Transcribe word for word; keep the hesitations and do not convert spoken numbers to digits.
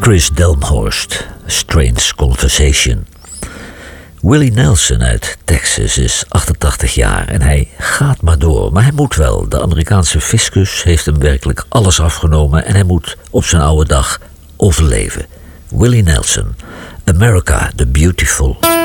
Chris Delmhorst, Strange Conversation. Willie Nelson uit Texas is achtentachtig jaar en hij gaat maar door. Maar hij moet wel. De Amerikaanse fiscus heeft hem werkelijk alles afgenomen en hij moet op zijn oude dag overleven. Willie Nelson, America the Beautiful.